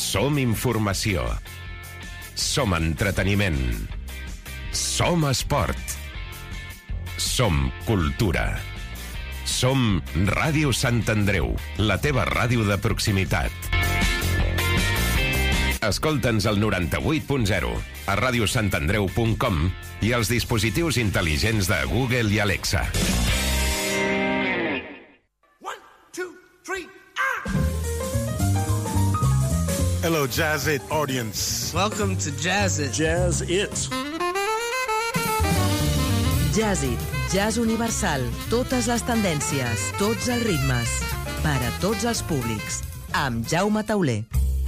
Som informació. Som entreteniment. Som esport. Som cultura. Som Ràdio Sant Andreu, la teva ràdio de proximitat. Escolta'ns al 98.0, a radiosantandreu.com i als dispositius intel·ligents de Google i Alexa. Hello, Jazz It audience. Welcome to Jazz It. Jazz It. Jazz It, jazz universal, totes les tendències, tots els ritmes, per a tots els públics, amb Jaume Tauler.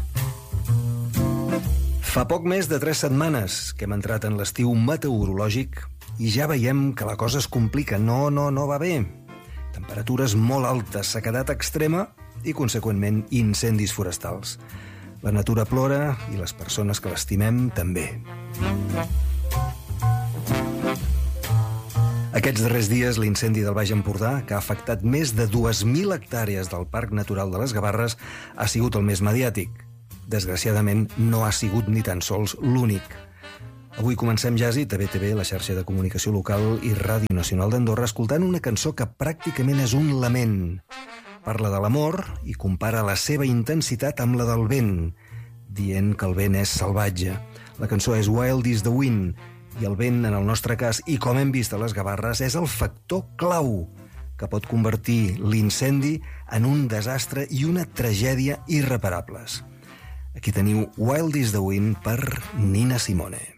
Fa poc més de 3 setmanes que hem entrat en l'estiu meteorològic i ja veiem que la cosa es complica. No va bé. Temperatures molt altes, sequedat extrema i, conseqüentment, incendis forestals. La natura plora i les persones que l'estimem també. Aquests darrers dies, l'incendi del Baix Empordà, que ha afectat més de 2.000 hectàrees del Parc Natural de les Gavarres, ha sigut el més mediàtic. Desgraciadament, no ha sigut ni tan sols l'únic. Avui comencem Jazz It a BTV, la xarxa de comunicació local i Ràdio Nacional d'Andorra, escoltant una cançó que pràcticament és un lament. Parla de l'amor i compara la seva intensitat amb la del vent, dient que el vent és salvatge. La cançó és Wild is the Wind, i el vent, en el nostre cas, i com hem vist a les Gavarres, és el factor clau que pot convertir l'incendi en un desastre i una tragèdia irreparables. Aquí teniu Wild is the Wind per Nina Simone.